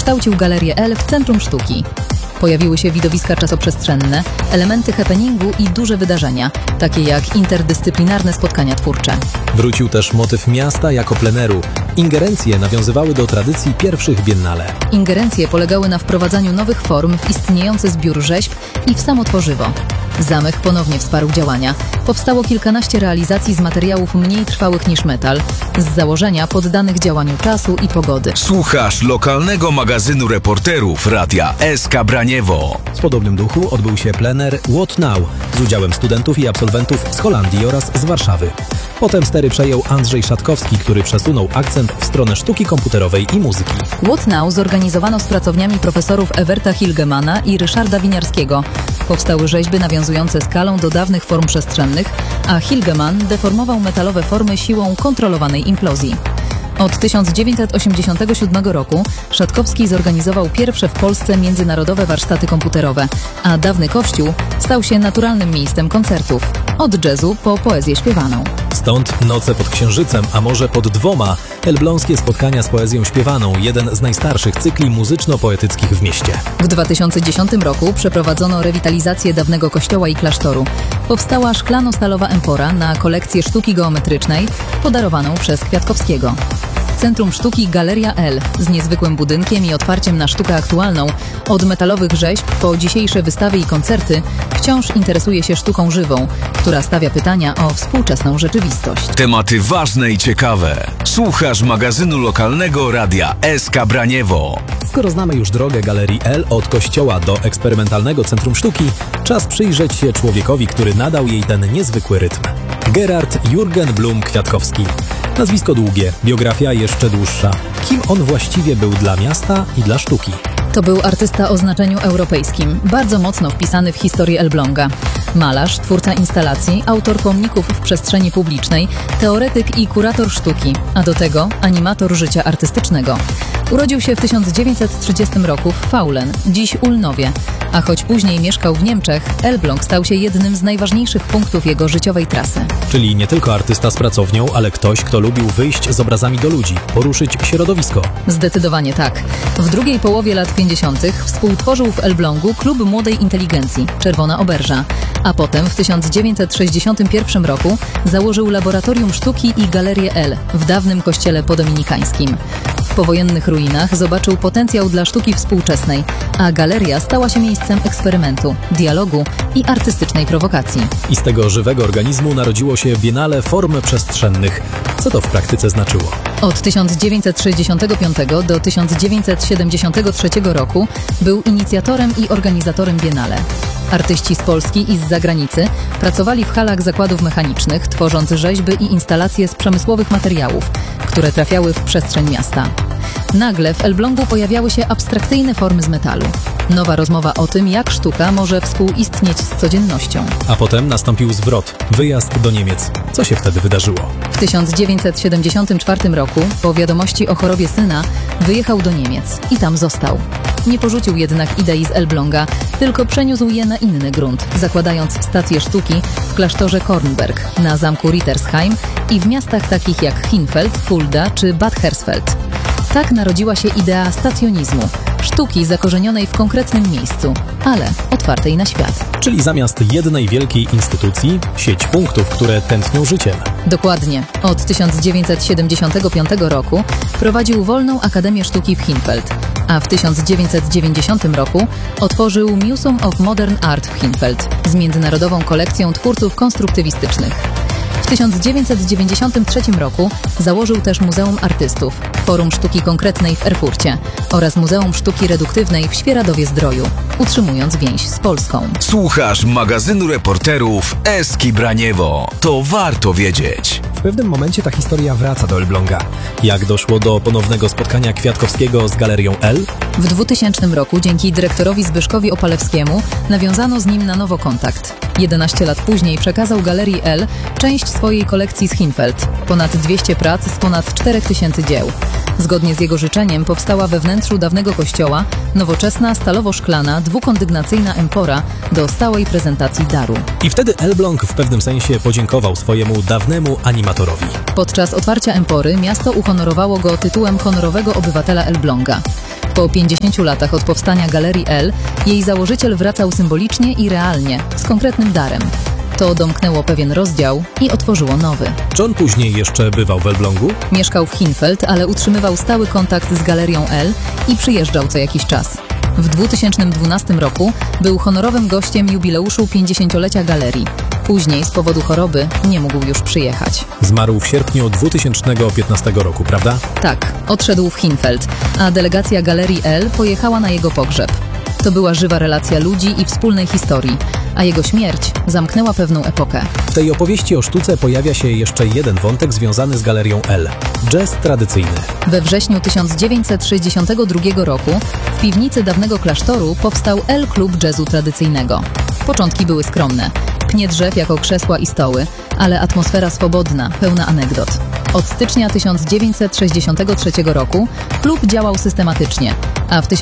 przekształcił Galerię L w centrum sztuki. Pojawiły się widowiska czasoprzestrzenne, elementy happeningu i duże wydarzenia, takie jak interdyscyplinarne spotkania twórcze. Wrócił też motyw miasta jako pleneru. Ingerencje nawiązywały do tradycji pierwszych biennale. Ingerencje polegały na wprowadzaniu nowych form w istniejący zbiór rzeźb i w samo tworzywo. Zamek ponownie wsparł działania. Powstało kilkanaście realizacji z materiałów mniej trwałych niż metal, z założenia poddanych działaniu czasu i pogody. Słuchasz lokalnego magazynu reporterów radia SK Braniewo. W podobnym duchu odbył się plener What Now z udziałem studentów i absolwentów z Holandii oraz z Warszawy. Potem stery przejął Andrzej Szatkowski, który przesunął akcent w stronę sztuki komputerowej i muzyki. What Now zorganizowano z pracowniami profesorów Ewerta Hilgemana i Ryszarda Winiarskiego. Powstały rzeźby nawiązujące skalą do dawnych form przestrzennych, a Hilgeman deformował metalowe formy siłą kontrolowanej implozji. Od 1987 roku Szatkowski zorganizował pierwsze w Polsce międzynarodowe warsztaty komputerowe, a dawny kościół stał się naturalnym miejscem koncertów. Od jazzu po poezję śpiewaną. Stąd Noce pod Księżycem, a może pod dwoma, elbląskie spotkania z poezją śpiewaną, jeden z najstarszych cykli muzyczno-poetyckich w mieście. W 2010 roku przeprowadzono rewitalizację dawnego kościoła i klasztoru. Powstała szklano-stalowa empora na kolekcję sztuki geometrycznej podarowaną przez Kwiatkowskiego. Centrum Sztuki Galeria L z niezwykłym budynkiem i otwarciem na sztukę aktualną, od metalowych rzeźb po dzisiejsze wystawy i koncerty, wciąż interesuje się sztuką żywą, która stawia pytania o współczesną rzeczywistość. Tematy ważne i ciekawe. Słuchasz magazynu lokalnego radia SK Braniewo. Skoro znamy już drogę Galerii L od kościoła do eksperymentalnego Centrum Sztuki, czas przyjrzeć się człowiekowi, który nadał jej ten niezwykły rytm. Gerard Jürgen Blum-Kwiatkowski. Nazwisko długie, biografia jeszcze dłuższa. Kim on właściwie był dla miasta i dla sztuki? To był artysta o znaczeniu europejskim, bardzo mocno wpisany w historię Elbląga. Malarz, twórca instalacji, autor pomników w przestrzeni publicznej, teoretyk i kurator sztuki, a do tego animator życia artystycznego. Urodził się w 1930 roku w Faulen, dziś Ulnowie, a choć później mieszkał w Niemczech, Elbląg stał się jednym z najważniejszych punktów jego życiowej trasy. Czyli nie tylko artysta z pracownią, ale ktoś, kto lubił wyjść z obrazami do ludzi, poruszyć środowisko. Zdecydowanie tak. W drugiej połowie lat 50. współtworzył w Elblągu Klub Młodej Inteligencji, Czerwona Oberża, a potem w 1961 roku założył Laboratorium Sztuki i Galerię L w dawnym kościele podominikańskim. W powojennych ruinach zobaczył potencjał dla sztuki współczesnej, a galeria stała się miejscem eksperymentu, dialogu i artystycznej prowokacji. I z tego żywego organizmu narodziło się Biennale Form Przestrzennych. Co to w praktyce znaczyło? Od 1965 do 1973 roku był inicjatorem i organizatorem Biennale. Artyści z Polski i z zagranicy pracowali w halach zakładów mechanicznych, tworząc rzeźby i instalacje z przemysłowych materiałów, które trafiały w przestrzeń miasta. Nagle w Elblągu pojawiały się abstrakcyjne formy z metalu. Nowa rozmowa o tym, jak sztuka może współistnieć z codziennością. A potem nastąpił zwrot, wyjazd do Niemiec. Co się wtedy wydarzyło? W 1974 roku, po wiadomości o chorobie syna, wyjechał do Niemiec i tam został. Nie porzucił jednak idei z Elbląga, tylko przeniósł je na inny grunt, zakładając stację sztuki w klasztorze Kornberg, na zamku Rittersheim i w miastach takich jak Hinfeld, Fulda czy Bad Hersfeld. Tak narodziła się idea stacjonizmu, sztuki zakorzenionej w konkretnym miejscu, ale otwartej na świat. Czyli zamiast jednej wielkiej instytucji, sieć punktów, które tętnią życiem. Dokładnie. Od 1975 roku prowadził Wolną Akademię Sztuki w Hinfeld, a w 1990 roku otworzył Museum of Modern Art w Hinfeld z międzynarodową kolekcją twórców konstruktywistycznych. W 1993 roku założył też Muzeum Artystów, Forum Sztuki Konkretnej w Erfurcie oraz Muzeum Sztuki Reduktywnej w Świeradowie-Zdroju, utrzymując więź z Polską. Słuchasz magazynu reporterów SK Braniewo. To warto wiedzieć. W pewnym momencie ta historia wraca do Elbląga. Jak doszło do ponownego spotkania Kwiatkowskiego z Galerią L? W 2000 roku dzięki dyrektorowi Zbyszkowi Opalewskiemu nawiązano z nim na nowo kontakt. 11 lat później przekazał Galerii L część swojej kolekcji z Hinfeld. Ponad 200 prac z ponad 4000 dzieł. Zgodnie z jego życzeniem powstała we wnętrzu dawnego kościoła nowoczesna, stalowo-szklana, dwukondygnacyjna empora do stałej prezentacji daru. I wtedy Elbląg w pewnym sensie podziękował swojemu dawnemu animatorowi. Podczas otwarcia empory miasto uhonorowało go tytułem honorowego obywatela Elbląga. Po 50 latach od powstania Galerii L jej założyciel wracał symbolicznie i realnie, z konkretnym darem. To domknęło pewien rozdział i otworzyło nowy. John później jeszcze bywał w Elblągu? Mieszkał w Hinfeld, ale utrzymywał stały kontakt z Galerią L i przyjeżdżał co jakiś czas. W 2012 roku był honorowym gościem jubileuszu 50-lecia galerii. Później z powodu choroby nie mógł już przyjechać. Zmarł w sierpniu 2015 roku, prawda? Tak, odszedł w Hinfeld, a delegacja Galerii L pojechała na jego pogrzeb. To była żywa relacja ludzi i wspólnej historii, a jego śmierć zamknęła pewną epokę. W tej opowieści o sztuce pojawia się jeszcze jeden wątek związany z Galerią L. Jazz tradycyjny. We wrześniu 1962 roku w piwnicy dawnego klasztoru powstał L Klub Jazzu Tradycyjnego. Początki były skromne. Pnie drzew jako krzesła i stoły, ale atmosfera swobodna, pełna anegdot. Od stycznia 1963 roku klub działał systematycznie, a w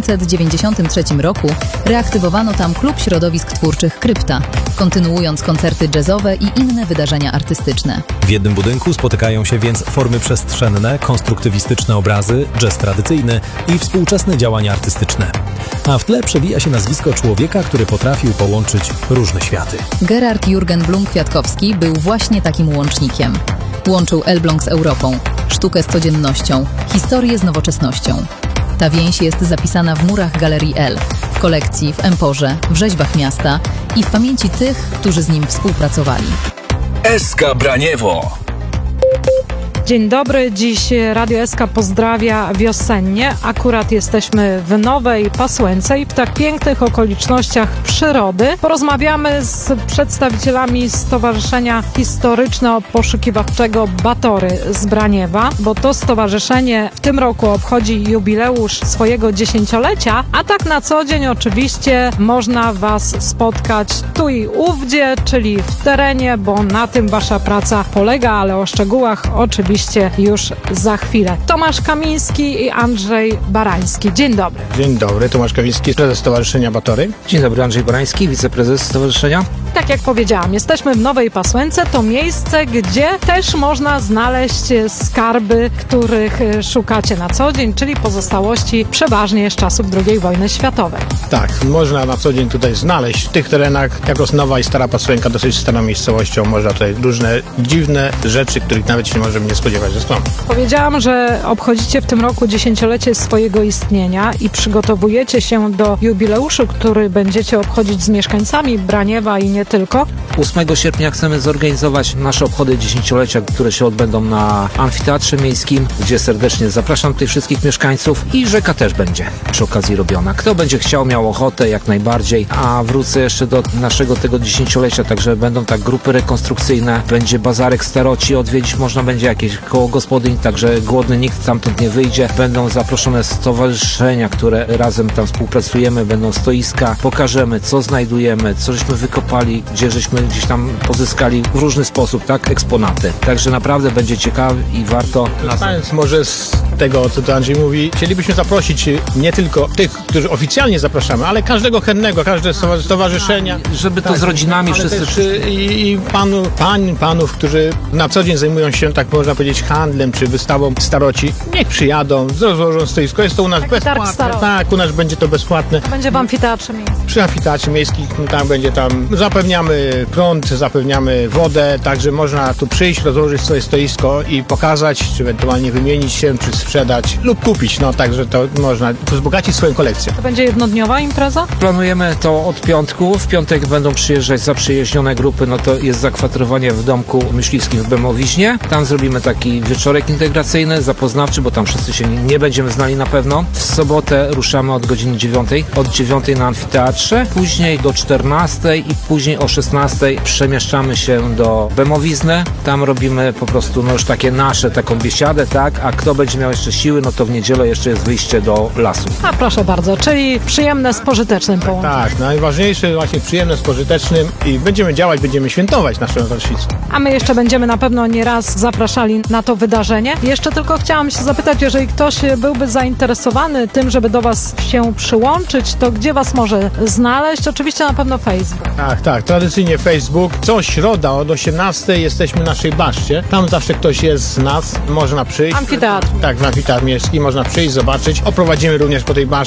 1993 roku reaktywowano tam klub środowisk twórczych Krypta, kontynuując koncerty jazzowe i inne wydarzenia artystyczne. W jednym budynku spotykają się więc formy przestrzenne, konstruktywistyczne obrazy, jazz tradycyjny i współczesne działania artystyczne. A w tle przewija się nazwisko człowieka, który potrafił połączyć różne światy. Gerard Jurgen Blum-Kwiatkowski był właśnie takim łącznikiem. Łączył Elbląg z Europą, sztukę z codziennością, historię z nowoczesnością. Ta więź jest zapisana w murach Galerii L, w kolekcji, w emporze, w rzeźbach miasta i w pamięci tych, którzy z nim współpracowali. SK Braniewo. Dzień dobry, dziś Radio SK pozdrawia wiosennie. Akurat jesteśmy w Nowej Pasłęce i w tak pięknych okolicznościach przyrody. Porozmawiamy z przedstawicielami Stowarzyszenia Historyczno-Poszukiwawczego Batory z Braniewa, bo to stowarzyszenie w tym roku obchodzi jubileusz swojego 10-lecia, a tak na co dzień oczywiście można Was spotkać tu i ówdzie, czyli w terenie, bo na tym Wasza praca polega, ale o szczegółach oczywiście już za chwilę. Tomasz Kamiński i Andrzej Barański. Dzień dobry. Dzień dobry, Tomasz Kamiński, prezes Stowarzyszenia Batory. Dzień dobry, Andrzej Barański, wiceprezes stowarzyszenia. Tak jak powiedziałam, jesteśmy w Nowej Pasłęce. To miejsce, gdzie też można znaleźć skarby, których szukacie na co dzień, czyli pozostałości przeważnie z czasów II wojny światowej. Tak, można na co dzień tutaj znaleźć w tych terenach, jako Nowa i Stara Pasłęka, dosyć starą miejscowością, można tutaj różne dziwne rzeczy, których nawet się nie możemy nie spodziewać, że są. Powiedziałam, że obchodzicie w tym roku 10-lecie swojego istnienia i przygotowujecie się do jubileuszu, który będziecie obchodzić z mieszkańcami Braniewa i nie tylko. 8 sierpnia chcemy zorganizować nasze obchody 10-lecia, które się odbędą na Amfiteatrze Miejskim, gdzie serdecznie zapraszam tych wszystkich mieszkańców i rzeka też będzie przy okazji robiona. Kto będzie chciał, miał ochotę, jak najbardziej. A wrócę jeszcze do naszego tego 10-lecia, także będą tak grupy rekonstrukcyjne, będzie bazarek staroci odwiedzić, można będzie jakieś koło gospodyń, także głodny nikt stamtąd nie wyjdzie. Będą zaproszone stowarzyszenia, które razem tam współpracujemy, będą stoiska, pokażemy, co znajdujemy, co żeśmy wykopali, gdzie żeśmy gdzieś tam pozyskali w różny sposób, tak, eksponaty. Także naprawdę będzie ciekawe i warto. Korzystając może z tego, co tu Andrzej mówi, chcielibyśmy zaprosić nie tylko tych, którzy oficjalnie zapraszamy, ale każdego chętnego, każde stowarzyszenia. Żeby to z rodzinami ale wszyscy... też i panów, którzy na co dzień zajmują się, tak można powiedzieć, handlem czy wystawą staroci, niech przyjadą, rozłożą stoisko. Jest to u nas Taki targ bezpłatne. staroci. Tak, u nas będzie to bezpłatne. Będzie w Amfiteatrze Miejskim. Przy Amfiteatrze Miejskim, tam będzie zapewniamy prąd, zapewniamy wodę, także można tu przyjść, rozłożyć swoje stoisko i pokazać, czy ewentualnie wymienić się, czy sprzedać lub kupić. No także to można wzbogacić swoją kolekcję. To będzie jednodniowa impreza? Planujemy to od piątku. W piątek będą przyjeżdżać zaprzyjaźnione grupy, no to jest zakwaterowanie w domku myśliwskim w Bemowiźnie. Tam zrobimy taki wieczorek integracyjny, zapoznawczy, bo tam wszyscy się nie będziemy znali na pewno. W sobotę ruszamy od godziny 9. Od 9 na Amfiteatrze, później do 14 i później Później o 16 przemieszczamy się do Bemowizny. Tam robimy po prostu już takie nasze, taką biesiadę, tak? A kto będzie miał jeszcze siły, no to w niedzielę jeszcze jest wyjście do lasu. A proszę bardzo, czyli przyjemne z pożytecznym połączeniem. Tak, najważniejsze właśnie przyjemne z pożytecznym i będziemy działać, będziemy świętować naszą rocznicę. A my jeszcze będziemy na pewno nie raz zapraszali na to wydarzenie. Jeszcze tylko chciałam się zapytać, jeżeli ktoś byłby zainteresowany tym, żeby do Was się przyłączyć, to gdzie Was może znaleźć? Oczywiście na pewno Facebook. Tak, tradycyjnie Facebook. Co środa od 18 jesteśmy w naszej baszcie. Tam zawsze ktoś jest z nas, można przyjść. Amfiteatr. Tak, w Amfiteatrze Miejskim można przyjść, zobaczyć. Oprowadzimy również po tej baszcie